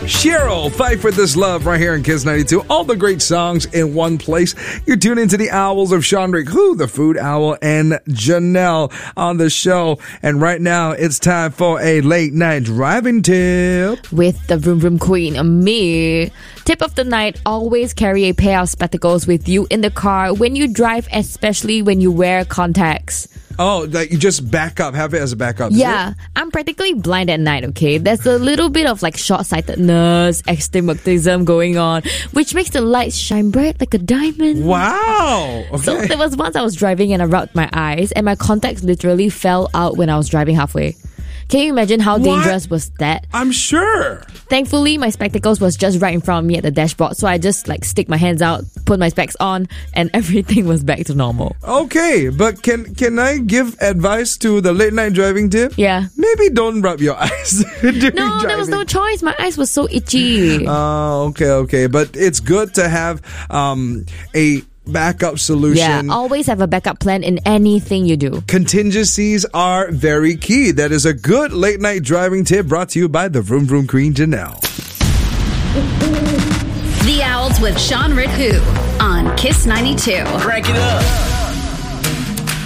Cheryl, Fight for This Love right here in Kiss 92. All the great songs in one place. You're tuned into the Owls of Sean Rick, the Food Owl, and Janelle on the show. And right now, it's time for a late night driving tip. With the Vroom Vroom Queen, me. Tip of the night, always carry a pair of spectacles with you in the car when you drive, especially when you wear contacts. Oh, like you just back up, have it as a backup. Yeah, I'm practically blind at night, okay? There's a little bit of like short-sightedness, astigmatism going on, which makes the lights shine bright like a diamond. Wow! Okay. So there was once I was driving and I rubbed my eyes and my contacts literally fell out when I was driving halfway. Can you imagine how dangerous was that? I'm sure. Thankfully, my spectacles was just right in front of me at the dashboard, so I just like stick my hands out, put my specs on, and everything was back to normal. Okay, but can I give advice to the late night driving tip? Yeah. Maybe don't rub your eyes during No, driving. there was no choice. My eyes were so itchy. Oh, okay. But it's good to have a backup solution. Yeah, always have a backup plan in anything you do. Contingencies are very key. That is a good late night driving tip brought to you by the Vroom Vroom Queen, Janelle. The Owls with Sean Rick on Kiss 92. Crank it up.